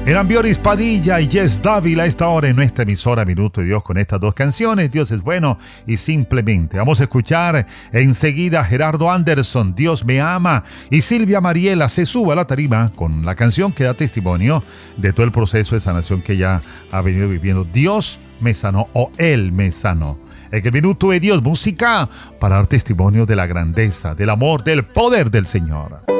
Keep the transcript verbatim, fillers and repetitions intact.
Eran Bioris Padilla y Jess Dávila a esta hora en nuestra emisora Minuto de Dios con estas dos canciones, Dios es bueno y Simplemente. Vamos a escuchar enseguida a Gerardo Anderson, Dios me ama, y Silvia Mariela se sube a la tarima con la canción que da testimonio de todo el proceso de sanación que ella ha venido viviendo. Dios me sanó o Él me sanó. En el Minuto de Dios, música para dar testimonio de la grandeza, del amor, del poder del Señor.